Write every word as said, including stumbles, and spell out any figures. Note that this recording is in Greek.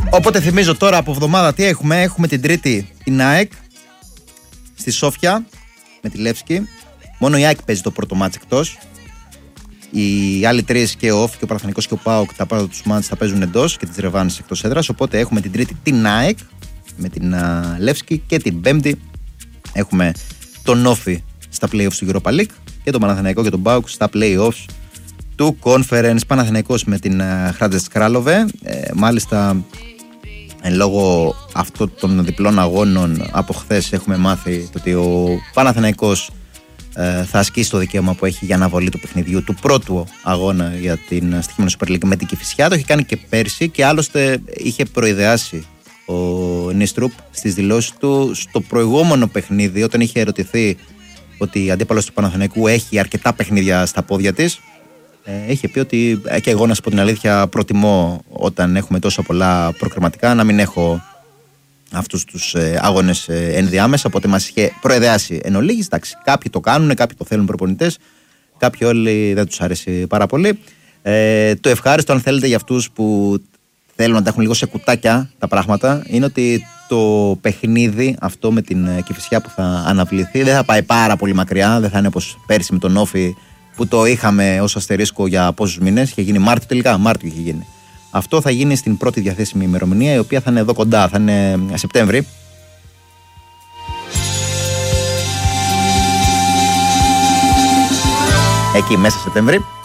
Οπότε θυμίζω τώρα από εβδομάδα τι έχουμε. Έχουμε την Τρίτη την ΑΕΚ στη Σόφια με τη Λεύσκη. Μόνο η ΑΕΚ παίζει το πρώτο μάτς εκτός. Οι άλλοι τρεις και ο Όφ και ο Παναθηναϊκός και ο ΠΑΟΚ τα πάντα τους μάτς θα παίζουν εντός και τις ρεβάνες εκτός έδρας. Οπότε έχουμε την Τρίτη την ΑΕΚ με την uh, Λεύσκη και την Πέμπτη έχουμε τον Όφη στα play-offs του Europa League και τον Παναθηναϊκό και τον ΠΑΟΚ στα play-offs του Conference. Παναθηναϊκός με την uh, Hrádec Králové. Ε, μάλιστα εν λόγω αυτών των διπλών αγώνων από χθες έχουμε μάθει ότι ο Παναθηναϊκός ε, θα ασκήσει το δικαίωμα που έχει για αναβολή του παιχνιδιού του πρώτου αγώνα για την στοιχειμένη Super League με την Κηφισιά. Το είχε κάνει και πέρσι και άλλωστε είχε προειδεάσει ο Νίστρουπ στις δηλώσεις του στο προηγούμενο παιχνίδι όταν είχε ερωτηθεί ότι η αντίπαλος του Παναθηναϊκού έχει αρκετά παιχνίδια στα πόδια της. Ε, είχε πει ότι ε, και εγώ να σου πω την αλήθεια προτιμώ όταν έχουμε τόσο πολλά προκριματικά να μην έχω αυτούς τους ε, αγώνες ε, ενδιάμεσα, οπότε μας είχε προεδεάσει εν ολίγης. Εντάξει, κάποιοι το κάνουν, κάποιοι το θέλουν προπονητές, κάποιοι όλοι δεν τους αρέσει πάρα πολύ. Ε, το ευχάριστο αν θέλετε για αυτούς που θέλουν να τα έχουν λίγο σε κουτάκια τα πράγματα είναι ότι το παιχνίδι αυτό με την Κηφισιά που θα αναβληθεί δεν θα πάει πάρα πολύ μακριά, δεν θα είναι όπως πέρσι με τον Όφη που το είχαμε ως αστερίσκο για πόσους μήνες, είχε γίνει Μάρτιο τελικά, Μάρτιο είχε γίνει. Αυτό θα γίνει στην πρώτη διαθέσιμη ημερομηνία, η οποία θα είναι εδώ κοντά, θα είναι Σεπτέμβρη. Εκεί μέσα Σεπτέμβρη.